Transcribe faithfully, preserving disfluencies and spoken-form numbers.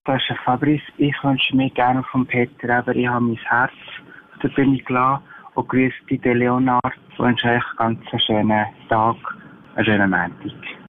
Das ist Fabrice. Ich wünsche mir gerne von Peter, aber ich habe mein Herz auf der Bühne gelassen und grüße dich, Leonard. Ich wünsche euch einen ganz schönen Tag, einen schönen Montag.